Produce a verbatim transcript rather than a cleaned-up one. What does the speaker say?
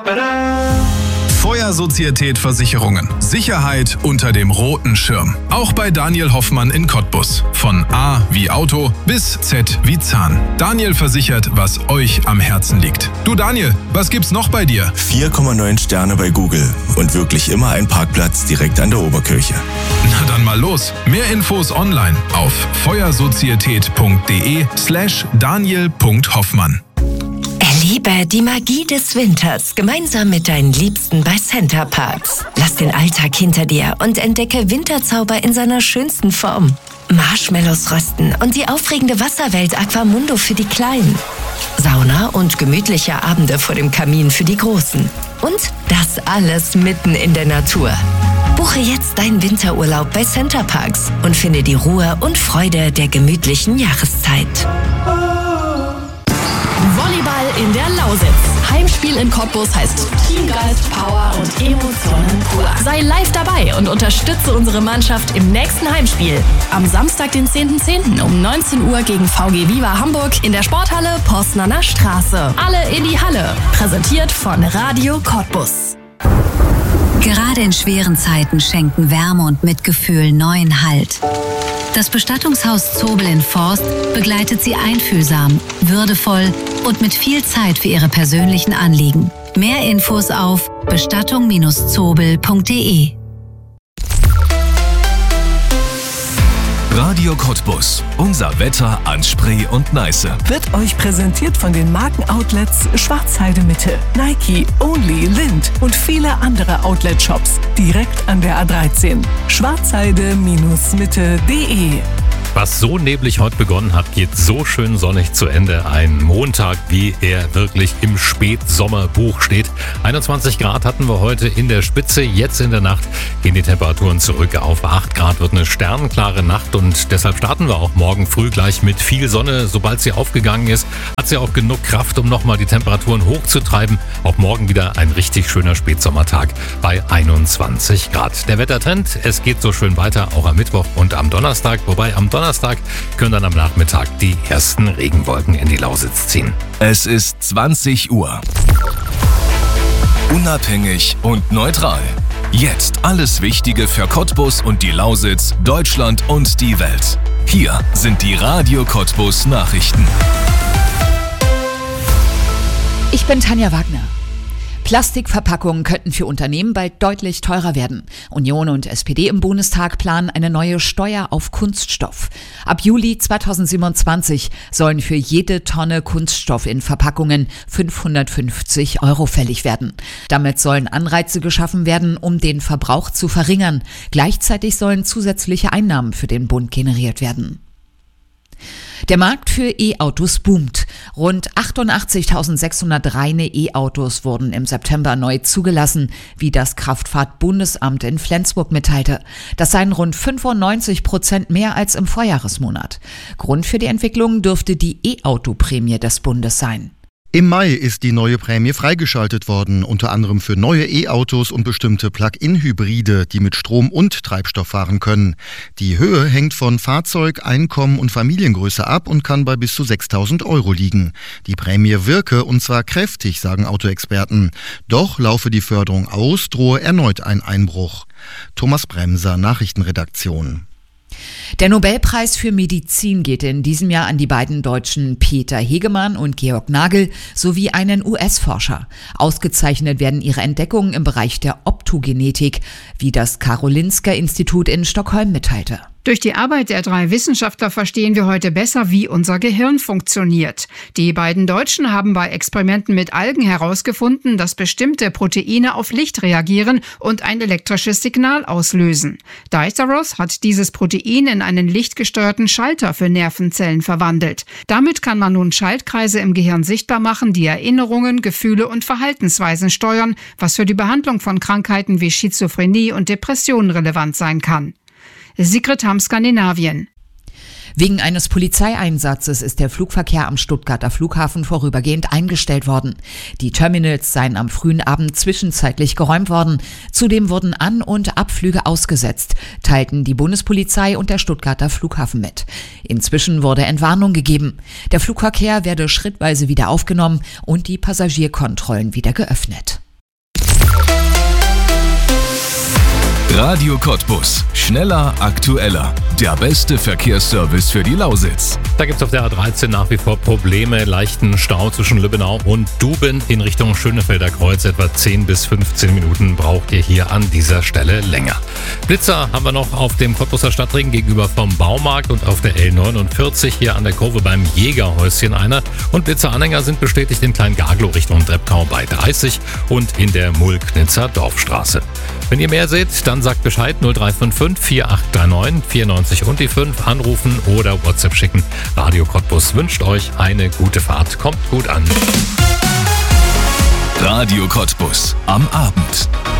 Feuersozietät Versicherungen. Sicherheit unter dem roten Schirm. Auch bei Daniel Hoffmann in Cottbus. Von A wie Auto bis Z wie Zahn. Daniel versichert, was euch am Herzen liegt. Du Daniel, was gibt's noch bei dir? vier Komma neun Sterne bei Google und wirklich immer ein Parkplatz direkt an der Oberkirche. Na dann mal los. Mehr Infos online auf feuersozietät.de slash daniel.hoffmann. Erlebe die Magie des Winters gemeinsam mit deinen Liebsten bei Center Parcs. Lass den Alltag hinter dir und entdecke Winterzauber in seiner schönsten Form. Marshmallows rösten und die aufregende Wasserwelt Aquamundo für die Kleinen. Sauna und gemütliche Abende vor dem Kamin für die Großen. Und das alles mitten in der Natur. Buche jetzt deinen Winterurlaub bei Center Parcs und finde die Ruhe und Freude der gemütlichen Jahreszeit. Volleyball in der Lausitz. Heimspiel in Cottbus heißt Teamgeist, Power und Emotionen pur. Sei live dabei und unterstütze unsere Mannschaft im nächsten Heimspiel. Am Samstag, den zehnten zehnten um neunzehn Uhr gegen V G Viva Hamburg in der Sporthalle Postnerner Straße. Alle in die Halle. Präsentiert von Radio Cottbus. Gerade in schweren Zeiten schenken Wärme und Mitgefühl neuen Halt. Das Bestattungshaus Zobel in Forst begleitet Sie einfühlsam, würdevoll und mit viel Zeit für Ihre persönlichen Anliegen. Mehr Infos auf bestattung zobel punkt de. Radio Cottbus. Unser Wetter an Spree und Neiße. Wird euch präsentiert von den Markenoutlets Schwarzheide Mitte, Nike, Only, Lind und viele andere Outlet-Shops direkt an der A dreizehn. schwarzheide Mitte punkt de. Was so neblig heute begonnen hat, geht so schön sonnig zu Ende. Ein Montag, wie er wirklich im Spätsommerbuch steht. einundzwanzig Grad hatten wir heute in der Spitze. Jetzt in der Nacht gehen die Temperaturen zurück auf acht Grad. Wird eine sternenklare Nacht und deshalb starten wir auch morgen früh gleich mit viel Sonne. Sobald sie aufgegangen ist, hat sie auch genug Kraft, um nochmal die Temperaturen hochzutreiben. Auch morgen wieder ein richtig schöner Spätsommertag bei einundzwanzig Grad. Der Wettertrend, es geht so schön weiter, auch am Mittwoch und am Donnerstag. Wobei am Donnerstag können dann am Nachmittag die ersten Regenwolken in die Lausitz ziehen. Es ist zwanzig Uhr. Unabhängig und neutral. Jetzt alles Wichtige für Cottbus und die Lausitz, Deutschland und die Welt. Hier sind die Radio Cottbus Nachrichten. Ich bin Tanja Wagner. Plastikverpackungen könnten für Unternehmen bald deutlich teurer werden. Union und S P D im Bundestag planen eine neue Steuer auf Kunststoff. Ab Juli zweitausendsiebenundzwanzig sollen für jede Tonne Kunststoff in Verpackungen fünfhundertfünfzig Euro fällig werden. Damit sollen Anreize geschaffen werden, um den Verbrauch zu verringern. Gleichzeitig sollen zusätzliche Einnahmen für den Bund generiert werden. Der Markt für E-Autos boomt. Rund achtundachtzigtausendsechshundert reine E-Autos wurden im September neu zugelassen, wie das Kraftfahrtbundesamt in Flensburg mitteilte. Das seien rund fünfundneunzig Prozent mehr als im Vorjahresmonat. Grund für die Entwicklung dürfte die E-Auto-Prämie des Bundes sein. Im Mai ist die neue Prämie freigeschaltet worden, unter anderem für neue E-Autos und bestimmte Plug-in-Hybride, die mit Strom und Treibstoff fahren können. Die Höhe hängt von Fahrzeug, Einkommen und Familiengröße ab und kann bei bis zu sechstausend Euro liegen. Die Prämie wirke, und zwar kräftig, sagen Autoexperten. Doch laufe die Förderung aus, drohe erneut ein Einbruch. Thomas Bremser, Nachrichtenredaktion. Der Nobelpreis für Medizin geht in diesem Jahr an die beiden Deutschen Peter Hegemann und Georg Nagel sowie einen U S-Forscher. Ausgezeichnet werden ihre Entdeckungen im Bereich der Optogenetik, wie das Karolinska-Institut in Stockholm mitteilte. Durch die Arbeit der drei Wissenschaftler verstehen wir heute besser, wie unser Gehirn funktioniert. Die beiden Deutschen haben bei Experimenten mit Algen herausgefunden, dass bestimmte Proteine auf Licht reagieren und ein elektrisches Signal auslösen. Diceros hat dieses Protein in einen lichtgesteuerten Schalter für Nervenzellen verwandelt. Damit kann man nun Schaltkreise im Gehirn sichtbar machen, die Erinnerungen, Gefühle und Verhaltensweisen steuern, was für die Behandlung von Krankheiten wie Schizophrenie und Depressionen relevant sein kann. Sigrid Hamm, Skandinavien. Wegen eines Polizeieinsatzes ist der Flugverkehr am Stuttgarter Flughafen vorübergehend eingestellt worden. Die Terminals seien am frühen Abend zwischenzeitlich geräumt worden. Zudem wurden An- und Abflüge ausgesetzt, teilten die Bundespolizei und der Stuttgarter Flughafen mit. Inzwischen wurde Entwarnung gegeben. Der Flugverkehr werde schrittweise wieder aufgenommen und die Passagierkontrollen wieder geöffnet. Radio Cottbus. Schneller, aktueller. Der beste Verkehrsservice für die Lausitz. Da gibt es auf der A dreizehn nach wie vor Probleme. Leichten Stau zwischen Lübbenau und Duben in Richtung Schönefelder Kreuz. Etwa zehn bis fünfzehn Minuten braucht ihr hier an dieser Stelle länger. Blitzer haben wir noch auf dem Cottbuser Stadtring gegenüber vom Baumarkt und auf der L neunundvierzig hier an der Kurve beim Jägerhäuschen einer. Und Blitzeranhänger sind bestätigt in Klein-Gaglow Richtung Treppkau bei dreißig und in der Mulknitzer Dorfstraße. Wenn ihr mehr seht, dann sagt Bescheid null drei fünf fünf vier acht drei neun vier neun und die fünf anrufen oder WhatsApp schicken. Radio Cottbus wünscht euch eine gute Fahrt. Kommt gut an. Radio Cottbus am Abend.